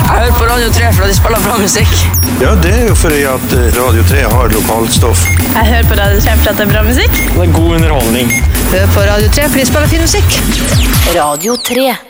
hører på Radio 3 for at de spiller bra musikk. Ja, det jo fordi at Radio 3 har lokalt stoff. Jeg hører på Radio 3 for at det bra musikk. Det god underholdning. Hør på Radio 3 for de spiller fin musikk. Radio 3.